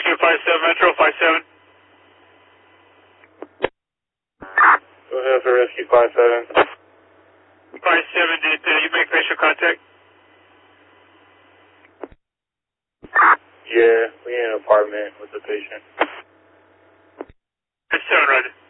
Rescue 57 Metro 57. Go ahead for Rescue 57. 57, did you make facial contact? Yeah, we in an apartment with the patient. 57, Roger.